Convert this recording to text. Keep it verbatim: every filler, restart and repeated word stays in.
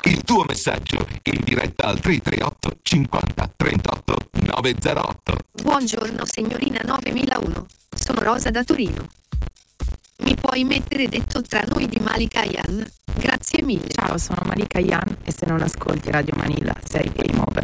Il tuo messaggio in diretta al tre tre otto cinquanta trentotto novecentootto. Buongiorno signorina novemilauno. Sono Rosa da Torino. Mi puoi mettere Detto tra noi di Malika Ayan? Grazie mille. Ciao, sono Malika Ayan e se non ascolti Radio Manila sei game over.